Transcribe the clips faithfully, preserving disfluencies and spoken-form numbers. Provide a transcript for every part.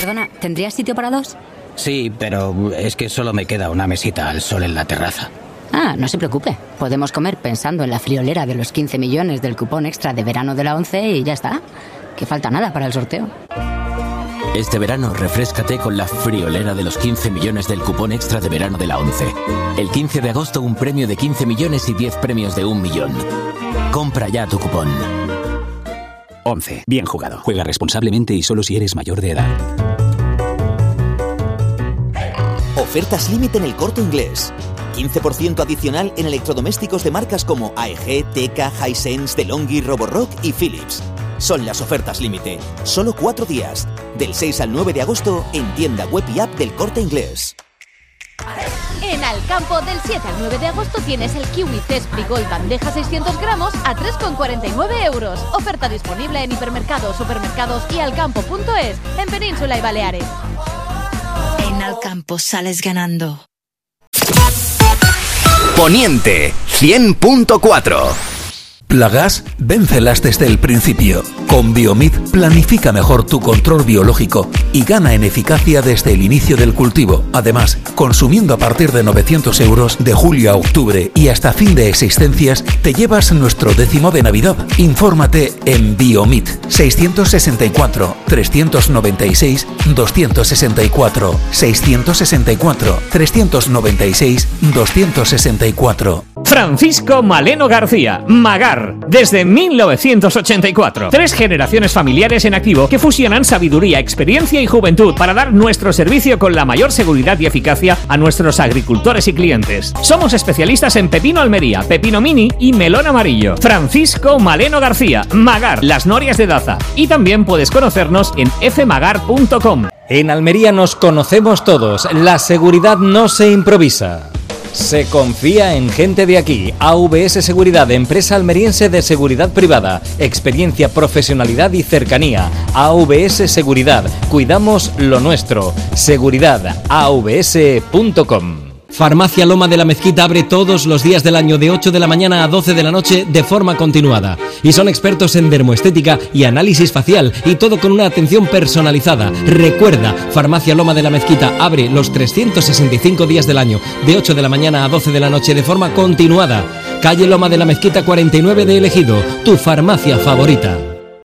Perdona, ¿tendrías sitio para dos? Sí, pero es que solo me queda una mesita al sol en la terraza. Ah, no se preocupe. Podemos comer pensando en la friolera de los quince millones del cupón extra de verano de la ONCE y ya está. Que falta nada para el sorteo. Este verano, refréscate con la friolera de los quince millones del cupón extra de verano de la ONCE. El quince de agosto, un premio de quince millones y diez premios de un millón. Compra ya tu cupón. ONCE. Bien jugado. Juega responsablemente y solo si eres mayor de edad. Ofertas límite en El Corte Inglés. quince por ciento adicional en electrodomésticos de marcas como A E G, Teka, Hisense, DeLonghi, Roborock y Philips. Son las ofertas límite. Solo cuatro días. Del seis al nueve de agosto en tienda web y app del Corte Inglés. En Alcampo, del siete al nueve de agosto tienes el Kiwi Zespri Gold bandeja seiscientos gramos a tres con cuarenta y nueve euros. Oferta disponible en hipermercados, supermercados y alcampo punto es en Península y Baleares. En Alcampo sales ganando. Poniente cien punto cuatro. Plagas, véncelas desde el principio. Con Biomid planifica mejor tu control biológico y gana en eficacia desde el inicio del cultivo. Además, consumiendo a partir de novecientos euros de julio a octubre y hasta fin de existencias, te llevas nuestro décimo de Navidad. Infórmate en Biomid seiscientos sesenta y cuatro, trescientos noventa y seis, doscientos sesenta y cuatro, seiscientos sesenta y cuatro, trescientos noventa y seis, doscientos sesenta y cuatro. Francisco Maleno García, Magar, desde mil novecientos ochenta y cuatro. Tres generaciones familiares en activo que fusionan sabiduría, experiencia y juventud para dar nuestro servicio con la mayor seguridad y eficacia a nuestros agricultores y clientes. Somos especialistas en pepino Almería, pepino mini y melón amarillo. Francisco Maleno García, Magar, Las Norias de Daza. Y también puedes conocernos en f magar punto com. En Almería nos conocemos todos. La seguridad no se improvisa. Se confía en gente de aquí. A V S Seguridad, empresa almeriense de seguridad privada. Experiencia, profesionalidad y cercanía. A V S Seguridad. Cuidamos lo nuestro. Seguridad. a v s punto com. Farmacia Loma de la Mezquita abre todos los días del año de ocho de la mañana a doce de la noche de forma continuada. Y son expertos en dermoestética y análisis facial y todo con una atención personalizada. Recuerda, Farmacia Loma de la Mezquita abre los trescientos sesenta y cinco días del año de ocho de la mañana a doce de la noche de forma continuada. Calle Loma de la Mezquita cuarenta y nueve de Elegido, tu farmacia favorita.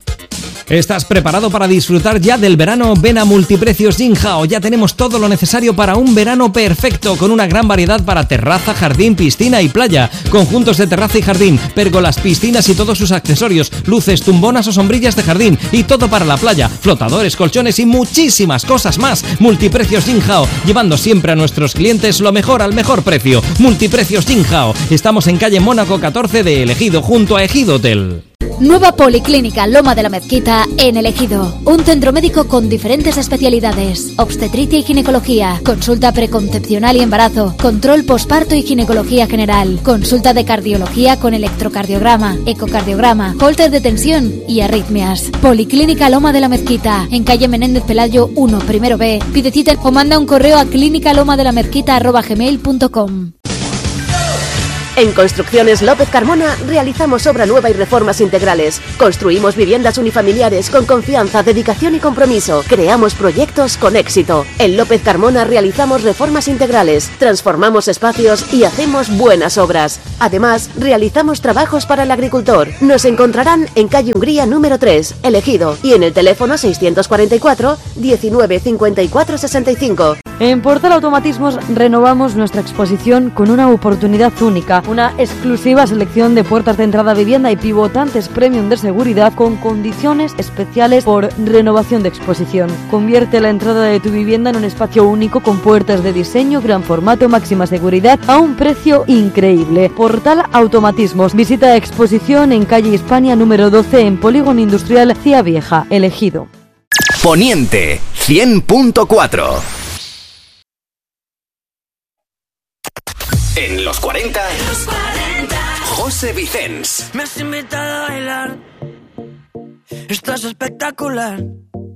¿Estás preparado para disfrutar ya del verano? Ven a Multiprecios Jinhao. Ya tenemos todo lo necesario para un verano perfecto, con una gran variedad para terraza, jardín, piscina y playa. Conjuntos de terraza y jardín, pérgolas, piscinas y todos sus accesorios, luces, tumbonas o sombrillas de jardín y todo para la playa, flotadores, colchones y muchísimas cosas más. Multiprecios Jinhao, llevando siempre a nuestros clientes lo mejor al mejor precio. Multiprecios Jinhao. Estamos en calle Mónaco catorce de Elegido, junto a Ejido Hotel. Nueva Policlínica Loma de la Mezquita en El Ejido. Un centro médico con diferentes especialidades: obstetricia y ginecología, consulta preconcepcional y embarazo, control posparto y ginecología general, consulta de cardiología con electrocardiograma, ecocardiograma, holter de tensión y arritmias. Policlínica Loma de la Mezquita, en calle Menéndez Pelayo uno, primero B. Pide cita o manda un correo a clínica loma de la mezquita arroba gmail punto com. En Construcciones López Carmona realizamos obra nueva y reformas integrales. Construimos viviendas unifamiliares con confianza, dedicación y compromiso. Creamos proyectos con éxito. En López Carmona realizamos reformas integrales, transformamos espacios y hacemos buenas obras. Además, realizamos trabajos para el agricultor. Nos encontrarán en calle Hungría número tres, Elegido, y en el teléfono seiscientos cuarenta y cuatro, diecinueve, cincuenta y cuatro, sesenta y cinco. En Portal Automatismos renovamos nuestra exposición con una oportunidad única, una exclusiva selección de puertas de entrada a vivienda y pivotantes premium de seguridad con condiciones especiales por renovación de exposición. Convierte la entrada de tu vivienda en un espacio único con puertas de diseño, gran formato, máxima seguridad a un precio increíble. Portal Automatismos. Visita exposición en calle Hispania número doce en Polígono Industrial Cía Vieja, Elegido. Poniente cien punto cuatro. En los cuarenta, José Vicens. Me has invitado a bailar, estás espectacular.